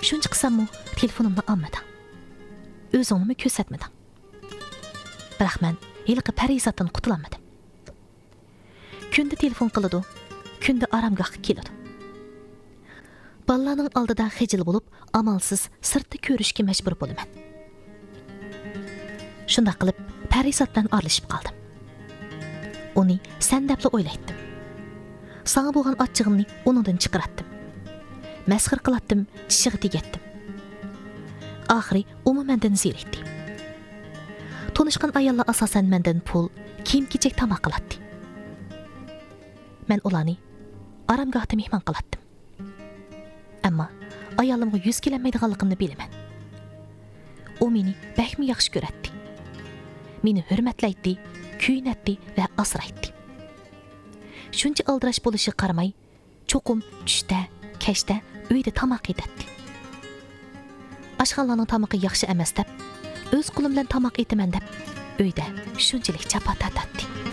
Shuncha qilsammi, telefonimni olmading. O'zingni ko'rsatmading. Biroq men hiliqi parizatdan qutulolmadim. Kunda telefon qiladi, kunda oromgohga keladi. Balalarning oldida xijil bo'lib, amalsiz sirtda ko'rishga majbur bo'laman. Shunda qilib parizat bilan aralashib qoldim. Uni sen debla o'ylaydim. Sana bo'lgan achchig'imni uningdan chiqaratdim. Masxir qilatdim, tishig'i tegatdim. Oxiri u mendan zerikdi. Tanishgan ayollar asosan mendan pul, kiyim-kechak tamoq qilatdi. Men ularni oromgohda mehmon qilatdim. Ammo ayolimga yuz kelmaydiganligimni bilaman. U meni bakmi yaxshi ko'ratdi. Meni hurmatlaydi, kuyinatdi va asraydi. Shuncha aldirash bo'lishi qaramay, cho'qim tushda, kashda uyda tamoq yeydi. Ashxonlarning tamoqi yaxshi emas deb, o'z qo'lim bilan tamoq etaman deb, uyda shunchalik chapa tatdi.